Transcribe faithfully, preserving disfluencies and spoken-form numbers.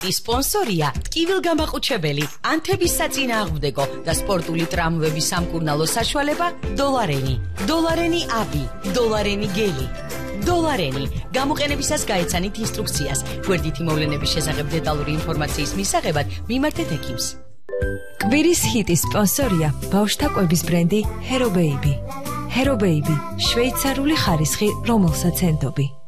სპონსორია ტკივილგამაყუჩებელი, ანთების საწინააღმდეგო და სპორტული ტრამვების სამკურნალო საშუალება დოლარენი. დოლარენი აბი, დოლარენი გელი. დოლარენი. გამოყენებისას გაეცანით ინსტრუქციას. გვერდითი მოვლენების შესახებ დეტალური ინფორმაციის მისაღებად მიმართეთ ექიმს. კვირის ჰიტის სპონსორია ბავშვთა კვების ბრენდი Hero Baby. Hero Baby, შვეიცარიული ხარისხი, რომელსაც ენდობი.